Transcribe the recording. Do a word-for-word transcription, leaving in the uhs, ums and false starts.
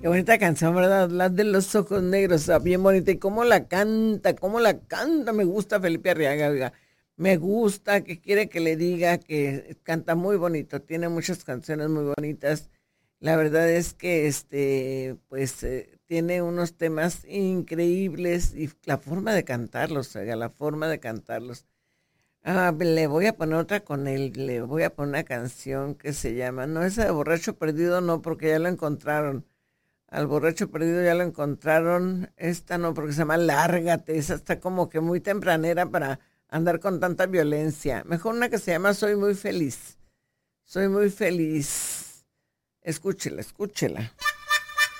Qué bonita canción, ¿verdad? La de los ojos negros, está bien bonita. Y cómo la canta, cómo la canta. Me gusta Felipe Arriaga, oiga. Me gusta, que quiere que le diga que canta muy bonito. Tiene muchas canciones muy bonitas. La verdad es que este, pues, eh, tiene unos temas increíbles y la forma de cantarlos, oiga, la forma de cantarlos. Ah, le voy a poner otra con él, le voy a poner una canción que se llama, no, esa de Borracho Perdido no, porque ya lo encontraron. Al borracho perdido ya lo encontraron. Esta no, porque se llama Lárgate. Esa está como que muy tempranera para andar con tanta violencia. Mejor una que se llama Soy muy feliz. Soy muy feliz. Escúchela, escúchela.